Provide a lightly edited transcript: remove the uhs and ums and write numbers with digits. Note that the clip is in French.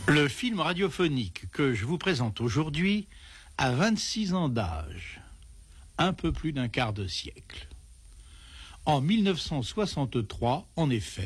Le film radiophonique que je vous présente aujourd'hui a 26 ans d'âge, un peu plus d'un quart de siècle. En 1963, en effet,